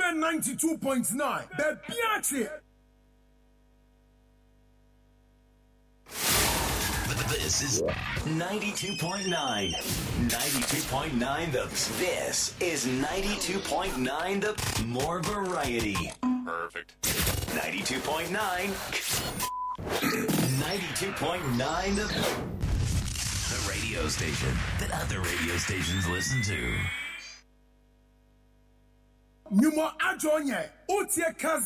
FM 92.9. Bebiache. This is 92.9. 92.9 This is 92.9 the more variety. Perfect. 92.9. 92.9 the radio station that other radio stations listen to. Numo Ajonye, Otie Kaz